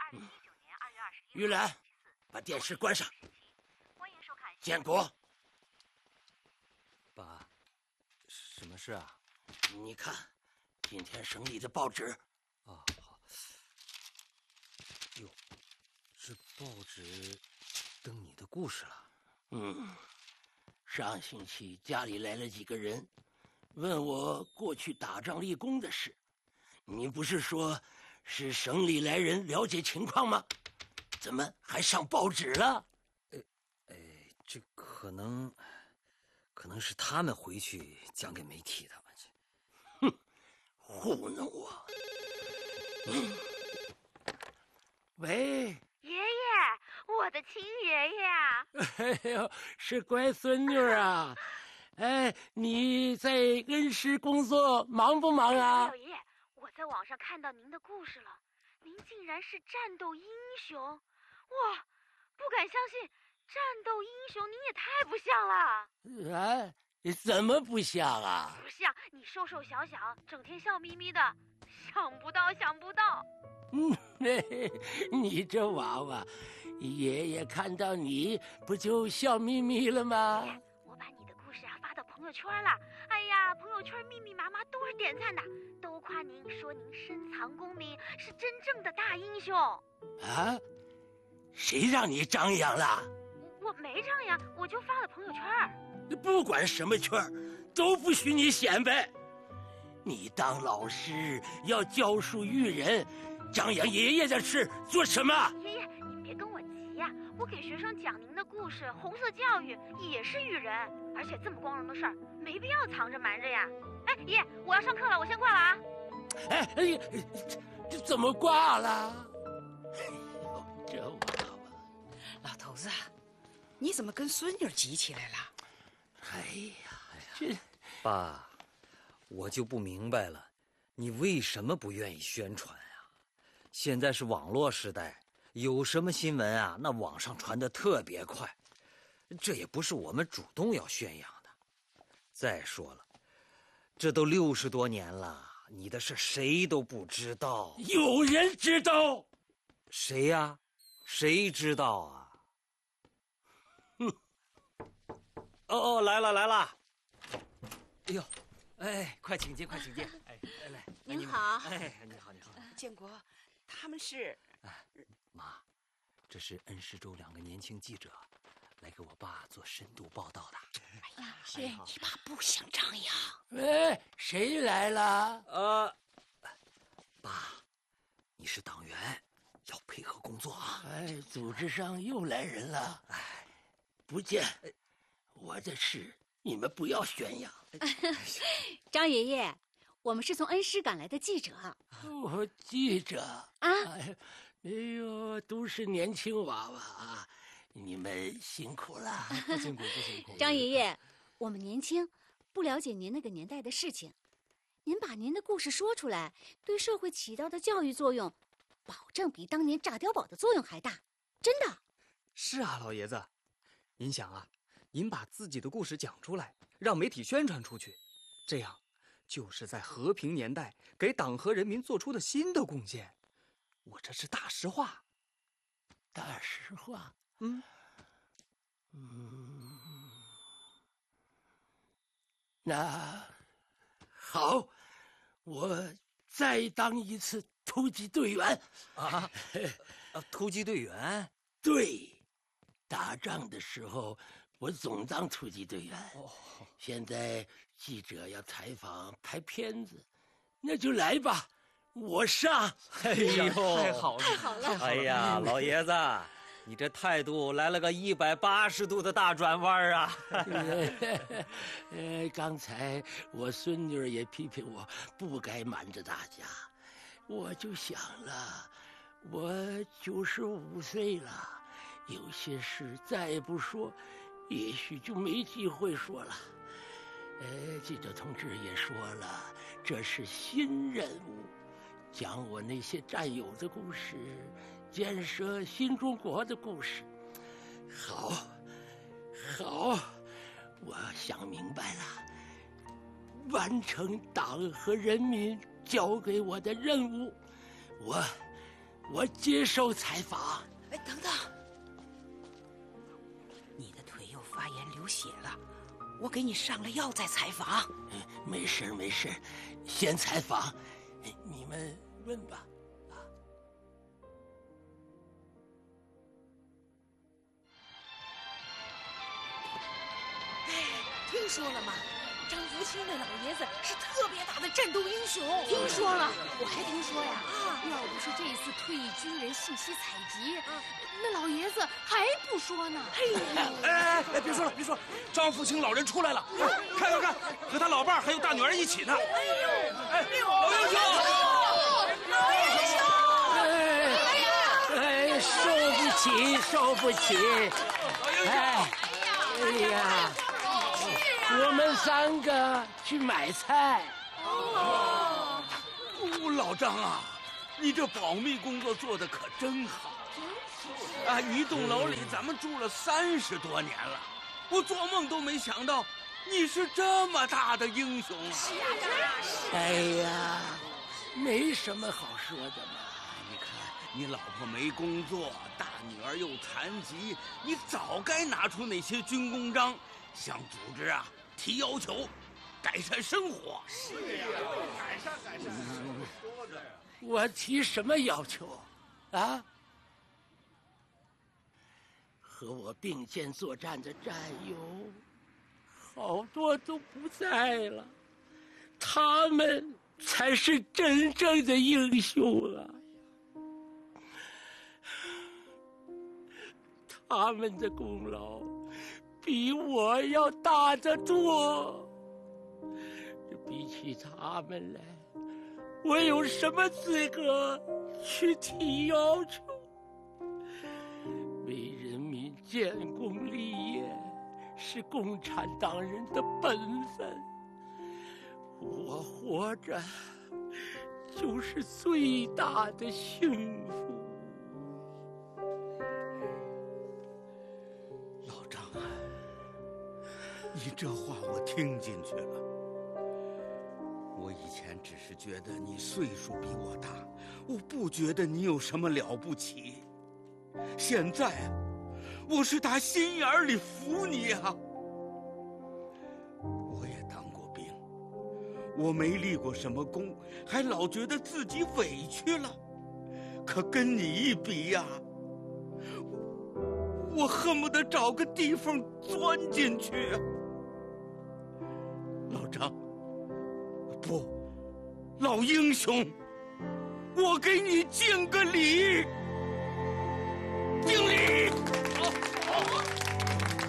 玉兰，把电视关上。建国， 爸，什么事啊？ 你看，今天省里的报纸。 啊，好。哟，这报纸登你的故事了。 上星期家里来了几个人，问我过去打仗立功的事。你不是说是省里来人了解情况吗？怎么还上报纸了？ 这可能是他们回去讲给媒体的。 哼，糊弄我。喂， 爷爷，我的亲爷爷啊！ 哎呦，是乖孙女啊！哎，你在恩施工作忙不忙啊？ 老爷爷，我在网上看到您的故事了，您竟然是战斗英雄！哇，不敢相信，战斗英雄您也太不像了！ 啊，怎么不像啊？ 不像，你瘦瘦小小，整天笑眯眯的，想不到，想不到。 你这娃娃，爷爷看到你不就笑眯眯了吗？ 我把你的故事发到朋友圈了，哎呀，朋友圈密密麻麻都是点赞的，都夸您，说您深藏功名，是真正的大英雄。 啊？谁让你张扬了？ 我没张扬，我就发了朋友圈。 不管什么圈，都不许你显摆。你当老师要教书育人，张扬爷爷的事做什么？ 爷爷，您别跟我急呀，我给学生讲您的故事，红色教育也是育人，而且这么光荣的事儿，没必要藏着瞒着呀。哎，爷，我要上课了，我先挂了啊。 哎，这怎么挂了？哎呦，这娃娃！ 老头子，你怎么跟孙女急起来了？ 哎呀，这爸，我就不明白了，你为什么不愿意宣传啊？现在是网络时代，有什么新闻啊，那网上传得特别快，这也不是我们主动要宣扬的。再说了，这都60多年了，你的事谁都不知道。 有人知道？ 谁呀？谁知道啊？哦，来了！哎呦，哎，快请进，快请进！哎，来， 您好。 哎，你好。 建国，他们是…… 妈，这是恩施州2个年轻记者，来给我爸做深度报道的。 哎呀，你爸不想张扬。 哎，谁来了？ 爸，你是党员，要配合工作啊。 哎，组织上又来人了。哎，不见。我的事你们不要宣扬。 张爷爷，我们是从恩施赶来的记者。 记者啊？ 哎呦，都是年轻娃娃啊，你们辛苦了。 不辛苦。 张爷爷，我们年轻，不了解您那个年代的事情，您把您的故事说出来，对社会起到的教育作用，保证比当年炸碉堡的作用还大，真的。 是啊，老爷子，您想啊，您把自己的故事讲出来，让媒体宣传出去，这样就是在和平年代给党和人民做出的新的贡献。我这是大实话。 大实话？那好，我再当一次突击队员。 突击队员？ 对，打仗的时候我总当突击队员。现在记者要采访拍片子，那就来吧，我上。 哎呦， 太好了！ 哎呀，老爷子，你这态度来了个180度的大转弯啊！ 刚才我孙女也批评我不该瞒着大家，我就想了，我95岁了，有些事再不说，也许就没机会说了。记者同志也说了，这是新任务，讲我那些战友的故事，建设新中国的故事。好，我想明白了，完成党和人民交给我的任务， 我接受采访。 哎，等等，你的腿又发炎流血了，我给你上了药再采访。 没事没事，先采访，你们问吧。 听说了吗？张福清那老爷子是特别大的战斗英雄。听说了，我还听说呀，要不是这次退役军人信息采集，那老爷子还不说呢。 哎，别说了，别说了，张福清老人出来了，看看看，和他老伴还有大女儿一起呢。哎，老英雄，老英雄！ 哎，受不起！哎呀，我们3个去买菜。 老张啊，你这保密工作做得可真好啊！一栋楼里咱们住了30多年了，我做梦都没想到你是这么大的英雄啊！ 哎呀，没什么好说的嘛。 你看，你老婆没工作，大女儿又残疾，你早该拿出那些军功章，向组织啊提要求，改善生活。是呀，改善。 我提什么要求啊？和我并肩作战的战友，好多都不在了，他们才是真正的英雄啊！他们的功劳比我要大得多。比起他们来，我有什么资格去提要求？为人民建功立业是共产党人的本分，我活着就是最大的幸福。 老张啊，你这话我听进去了。我以前只是觉得你岁数比我大，我不觉得你有什么了不起。现在啊，我是打心眼里服你啊。我也当过兵，我没立过什么功，还老觉得自己委屈了。可跟你一比呀，我恨不得找个地缝钻进去啊。老张，不，老英雄，我给你敬个礼。